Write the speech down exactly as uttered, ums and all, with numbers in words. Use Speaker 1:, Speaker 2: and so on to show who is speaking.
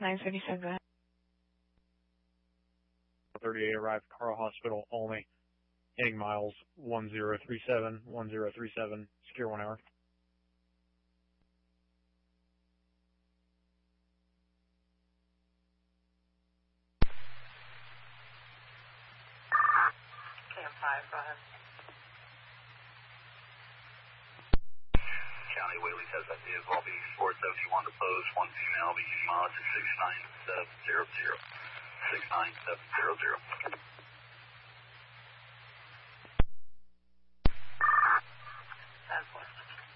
Speaker 1: nine seventy-seven, go ahead.
Speaker 2: thirty-eight arrived Carl Hospital, Olney, heading miles one zero three seven, one zero three seven, secure one hour.
Speaker 3: K M five, go ahead.
Speaker 4: County Whaley has that vehicle. I'll be four seventy-one to pose, one female, beginning mileage at six nine seven zero zero. six nine seven zero zero.